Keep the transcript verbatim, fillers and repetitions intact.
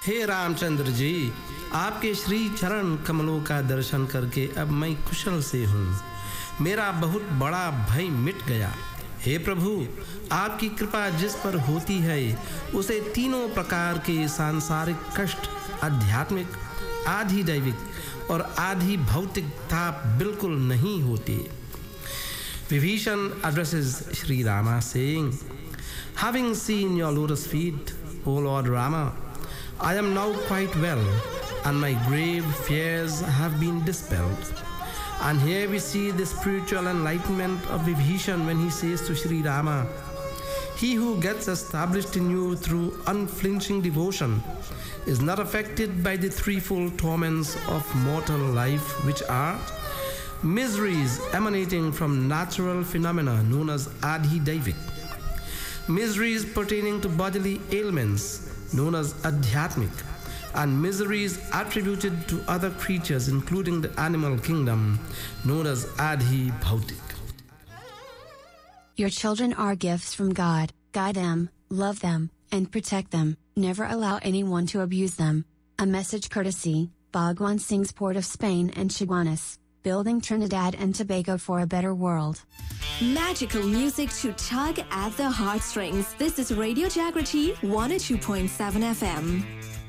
हे रामचंद्र जी, आपके श्री चरण कमलों का दर्शन करके अब मैं कुशल से हूँ। मेरा बहुत बड़ा भय मिट गया। हे प्रभु, आपकी कृपा जिस पर होती है उसे तीनों प्रकार के सांसारिक कष्ट, आध्यात्मिक, आधि दैविक और आधि भौतिक ताप बिल्कुल नहीं होते। Vibhishan addresses Sri Rama saying, "Having seen your lotus feet, O Lord Rama, I am now quite well, and my grave fears have been dispelled." And here we see the spiritual enlightenment of Vibhishan when he says to Sri Rama, "He who gets established in you through unflinching devotion is not affected by the threefold torments of mortal life, which are miseries emanating from natural phenomena known as Adhi Daivik, miseries pertaining to bodily ailments known as Adhyatmic, and miseries attributed to other creatures including the animal kingdom known as Adhi Bhautik." Your children are gifts from God. Guide them, love them, and protect them. Never allow anyone to abuse them. A message courtesy, Bhagwan Singh's Port of Spain and Chaguanas, building Trinidad and Tobago for a better world. Magical music to tug at the heartstrings. This is Radio Jagrati one oh two point seven F M.